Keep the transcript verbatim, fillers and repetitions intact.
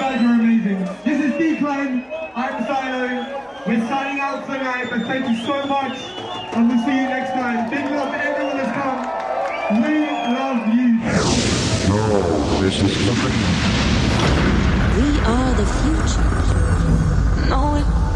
guys are amazing. This is Declan, I'm Silo. We're signing out tonight, but thank you so much, and we'll see you next time. Big love to everyone that's come. We love you. No, this is the We are the future. No, it